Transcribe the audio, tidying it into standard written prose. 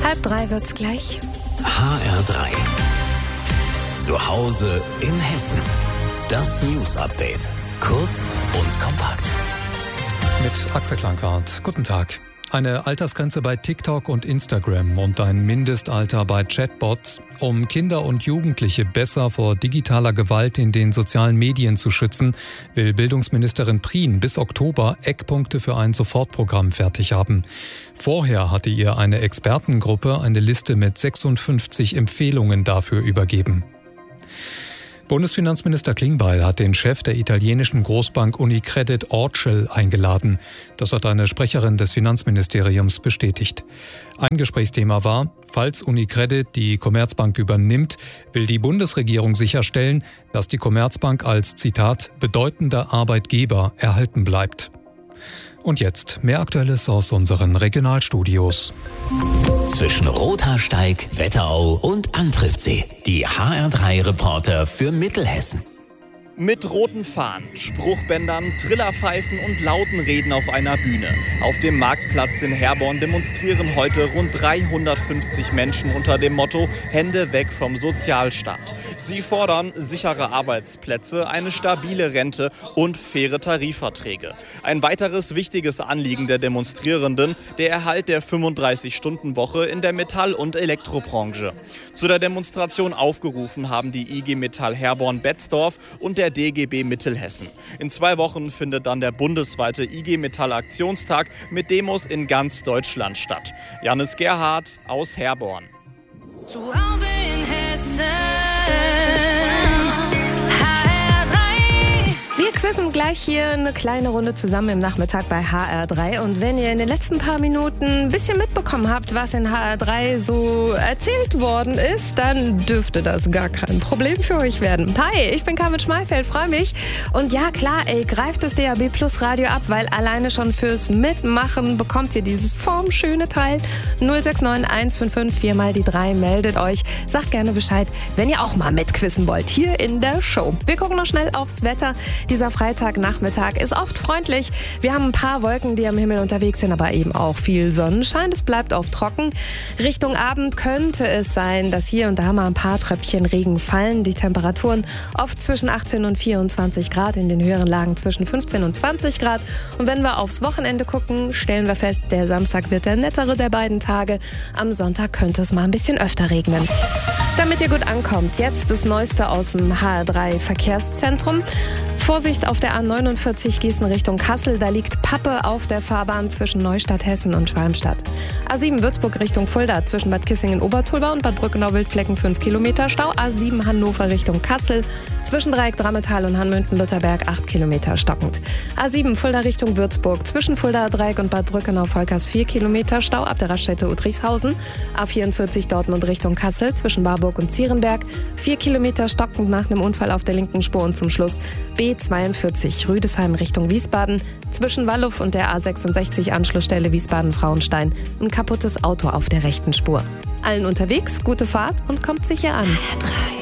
2:30 wird's gleich. HR3. Zu Hause in Hessen. Das News-Update. Kurz und kompakt. Mit Axel Klankart. Guten Tag. Eine Altersgrenze bei TikTok und Instagram und ein Mindestalter bei Chatbots, um Kinder und Jugendliche besser vor digitaler Gewalt in den sozialen Medien zu schützen, will Bildungsministerin Prien bis Oktober Eckpunkte für ein Sofortprogramm fertig haben. Vorher hatte ihr eine Expertengruppe eine Liste mit 56 Empfehlungen dafür übergeben. Bundesfinanzminister Klingbeil hat den Chef der italienischen Großbank Unicredit Orcel eingeladen. Das hat eine Sprecherin des Finanzministeriums bestätigt. Ein Gesprächsthema war, falls Unicredit die Commerzbank übernimmt, will die Bundesregierung sicherstellen, dass die Commerzbank als, Zitat, bedeutender Arbeitgeber erhalten bleibt. Und jetzt mehr Aktuelles aus unseren Regionalstudios. Zwischen Rothaarsteig, Wetterau und Antriffsee. Die HR3-Reporter für Mittelhessen. Mit roten Fahnen, Spruchbändern, Trillerpfeifen und lauten Reden auf einer Bühne. Auf dem Marktplatz in Herborn demonstrieren heute rund 350 Menschen unter dem Motto Hände weg vom Sozialstaat. Sie fordern sichere Arbeitsplätze, eine stabile Rente und faire Tarifverträge. Ein weiteres wichtiges Anliegen der Demonstrierenden, der Erhalt der 35-Stunden-Woche in der Metall- und Elektrobranche. Zu der Demonstration aufgerufen haben die IG Metall Herborn-Betzdorf und der DGB Mittelhessen. In 2 Wochen findet dann der bundesweite IG Metall Aktionstag mit Demos in ganz Deutschland statt. Janis Gerhardt aus Herborn. Zu Hause in Hessen. Wir quizzen gleich hier eine kleine Runde zusammen im Nachmittag bei HR3. Und wenn ihr in den letzten paar Minuten ein bisschen mitbekommen habt, was in HR3 so erzählt worden ist, dann dürfte das gar kein Problem für euch werden. Hi, ich bin Carmen Schmeifeld, freue mich. Und ja klar, greift das DAB Plus Radio ab, weil alleine schon fürs Mitmachen bekommt ihr dieses formschöne Teil. 069 155 4 mal die 3, meldet euch. Sagt gerne Bescheid, wenn ihr auch mal mitquizzen wollt, hier in der Show. Wir gucken noch schnell aufs Wetter. Dieser Freitagnachmittag ist oft freundlich. Wir haben ein paar Wolken, die am Himmel unterwegs sind, aber eben auch viel Sonnenschein. Es bleibt oft trocken. Richtung Abend könnte es sein, dass hier und da mal ein paar Tröpfchen Regen fallen. Die Temperaturen oft zwischen 18 und 24 Grad, in den höheren Lagen zwischen 15 und 20 Grad. Und wenn wir aufs Wochenende gucken, stellen wir fest, der Samstag wird der nettere der beiden Tage. Am Sonntag könnte es mal ein bisschen öfter regnen. Damit ihr gut ankommt, jetzt das Neueste aus dem HR3 Verkehrszentrum. Vorsicht auf der A49 Gießen Richtung Kassel, da liegt Pappe auf der Fahrbahn zwischen Neustadt Hessen und Schwalmstadt. A7 Würzburg Richtung Fulda zwischen Bad Kissingen-Obertulba und Bad Brückenau-Wildflecken 5 Kilometer Stau. A7 Hannover Richtung Kassel zwischen Dreieck Drammetal und Hanmünden-Lutherberg 8 Kilometer stockend. A7 Fulda Richtung Würzburg zwischen Fulda Dreieck und Bad Brückenau-Volkers 4 Kilometer Stau ab der Raststätte Udrichshausen. A44 Dortmund Richtung Kassel zwischen Warburg und Zierenberg 4 Kilometer stockend nach einem Unfall auf der linken Spur und zum Schluss B42 Rüdesheim Richtung Wiesbaden zwischen Walluff und der A66 Anschlussstelle Wiesbaden-Frauenstein ein kaputtes Auto auf der rechten Spur. Allen unterwegs, gute Fahrt und kommt sicher an.